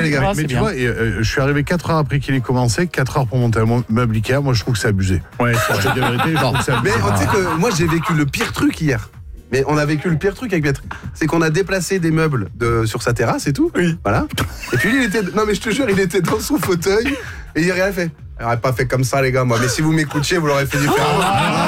les gars. Mais tu vois, je suis arrivé 4 heures après qu'il ait commencé, 4 heures pour monter un meuble Ikea. Moi, je trouve que c'est abusé. Ouais, je te dis la vérité, je trouve que c'est abusé. Mais tu sais que moi, j'ai vécu le pire truc hier. Mais on a vécu le pire truc avec Béatrice. C'est qu'on a déplacé des meubles sur sa terrasse et tout. Oui. Voilà. Et puis lui, non mais je te jure, il était dans son fauteuil et il a rien fait. Il n'aurait pas fait comme ça, les gars, moi. Mais si vous m'écoutiez, vous l'aurez fait différemment.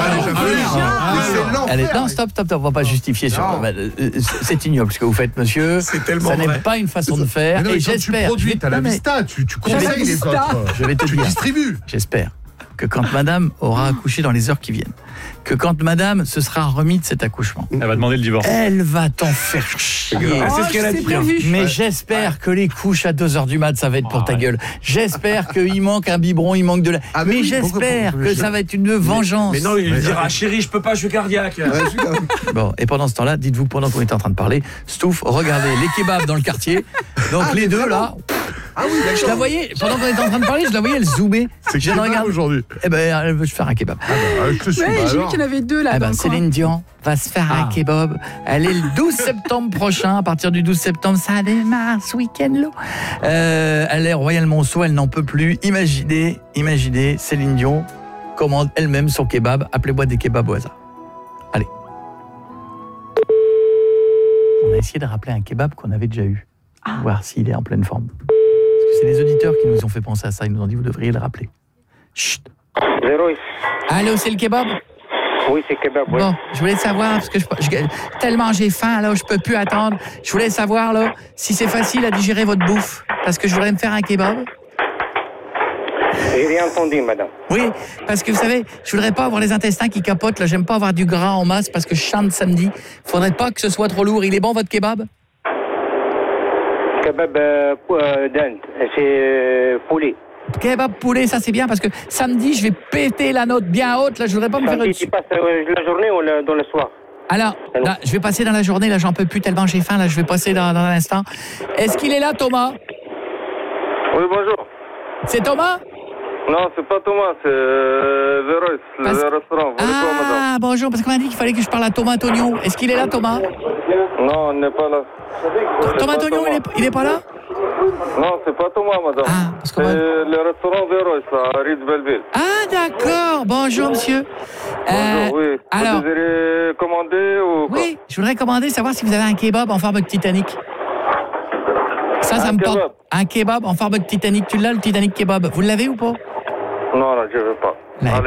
Allez, non, stop, on va pas justifier sur. C'est ignoble ce que vous faites, monsieur. C'est tellement ça vrai. n'est pas une façon de faire. Mais non, et quand j'espère. tu produis, t'as la vista, tu conseilles les autres. Je vais te Tu dire. distribues. J'espère que quand madame aura accouché dans les heures qui viennent, que quand madame se sera remis de cet accouchement, Elle va demander le divorce. elle va t'en faire chier. C'est ce qu'elle a dit. Mais j'espère que les couches à 2h du mat, ça va être pour ta gueule. J'espère qu'il manque un biberon, il manque de la... Ah, mais oui, j'espère que ça va être une vengeance. Mais non, il dira chérie, je peux pas, je suis cardiaque. Bon, et pendant ce temps-là, dites-vous, pendant qu'on était en train de parler, Stouff, regardez les kebabs dans le quartier. Donc les deux là... Ah oui, Je la voyais, pendant qu'on était en train de parler, je la voyais, elle zoomait. C'est Je qui regarde aujourd'hui? Eh ben, elle veut se faire un kebab. Je te suis. Ouais, j'ai vu qu'il y en avait 2 là. Eh dans ben, le coin. Céline Dion va se faire un kebab. Elle est le 12 septembre prochain. À partir du 12 septembre, ça démarre ce week-end là. Elle est Royal Monceau, elle n'en peut plus. Imaginez, Céline Dion commande elle-même son kebab. Appelez-moi des kebabs au hasard. Allez. On a essayé de rappeler un kebab qu'on avait déjà eu. Voir s'il est en pleine forme. Parce que c'est les auditeurs qui nous ont fait penser à ça. Ils nous ont dit, vous devriez le rappeler. Chut. Véroïs. Allô, c'est le kebab? Oui, c'est kebab, oui. Bon, je voulais savoir, parce que tellement j'ai faim, là, je peux plus attendre. Je voulais savoir, là, si c'est facile à digérer votre bouffe. Parce que je voudrais me faire un kebab. J'ai rien entendu, madame. Oui, parce que vous savez, je voudrais pas avoir les intestins qui capotent, là. J'aime pas avoir du gras en masse parce que je chante samedi. Faudrait pas que ce soit trop lourd. Il est bon, votre kebab? Kebab d'Inde, c'est poulet. Kebab poulet, ça c'est bien parce que samedi, je vais péter la note bien haute. Là, je voudrais pas me faire Samedi, une... tu passes la journée ou dans le soir? Alors, là, je vais passer dans la journée, là, j'en peux plus tellement j'ai faim, là, je vais passer dans un instant. Est-ce qu'il est là, Thomas? Oui, bonjour. C'est Thomas? Non, c'est pas Thomas, c'est Véroïs, le restaurant. Ah, bonjour, parce qu'on m'a dit qu'il fallait que je parle à Thomas Antonio. Est-ce qu'il est là, Thomas? Non, il n'est pas là. Thomas Antonio, il est pas là? Non, c'est pas Thomas, madame. Ah, parce que c'est le restaurant Véroïs, à Ritz Belleville. Ah, d'accord. Bonjour, monsieur. Bonjour, oui. Alors, vous désirez commander ou quoi? Oui, je voudrais commander, savoir si vous avez un kebab en forme de Titanic. Ça me porte. Un kebab en forme de Titanic. Tu l'as, le Titanic kebab? Vous l'avez ou pas? Non, je veux pas. Là, allez.